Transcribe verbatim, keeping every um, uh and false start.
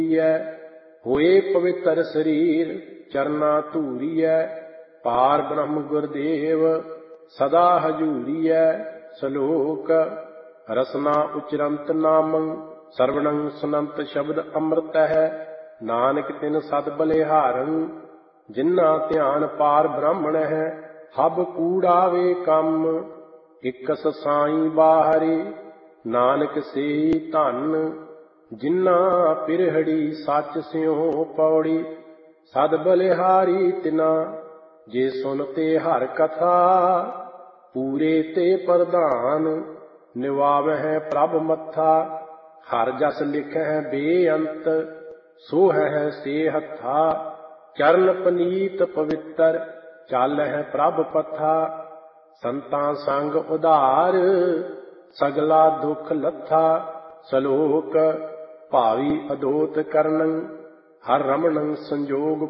ਹੋਏ ਪਵਿੱਤਰ ਸਰੀਰ ਚਰਨਾ ਧੂਰੀਐ। ਪਾਰ ਬ੍ਰਹਮ ਗੁਰਦੇਵ ਸਦਾ ਹਜੂਰੀਐ। ਸਲੋਕ ਰਸਨਾ ਉਚਰੰਤ ਨਾਮੰ ਸਰਵਣੰ ਸੁਨੰਤ ਸ਼ਬਦ ਅੰਮ੍ਰਿਤ ਹੈ। ਨਾਨਕ ਤਿਨ ਸਦ ਬਲਿਹਾਰੰ ਜਿਨਾ ਧਿਆਨ ਪਾਰ ਬ੍ਰਾਹਮਣ ਹੈ। ਹਬ ਕੂੜਾਵੇ ਕੰਮ ਇਕਸ ਸਾਈ ਬਾਹਰੇ। ਨਾਨਕ ਸੇ ਧਨ ਜਿਨਾ ਪਿਰਹੜੀ ਸੱਚ ਸਿਉ ਪੌੜੀ। ਸਦ ਬਲਿਹਾਰੀ ਤਿਨਾ ਜੇ ਸੁਨਤੇ ਹਰ ਕਥਾ। ਪੂਰੇ ਤੇ ਪ੍ਰਧਾਨ ਨਿਵਾਵਹਿ ਪ੍ਰਭ ਮੱਥਾ। ਹਰ ਜਸ ਲਿਖਹਿ ਬੇਅੰਤ ਸੋਹਹਿ ਸੇ ਹੱਥਾ। ਚਰਨ ਪਨੀਤ ਪਵਿੱਤਰ ਚਾਲਹਿ ਪ੍ਰਭ ਪਥਾ। ਸੰਤਾਂ ਸੰਗ ਉਧਾਰ ਸਗਲਾ ਦੁਖ ਲੱਥਾ। ਸਲੋਕ ਭਾਵੀ ਅਦੋਤ ਕਰਨੰ ਹਰ ਰਮਣੰ ਸੰਜੋਗ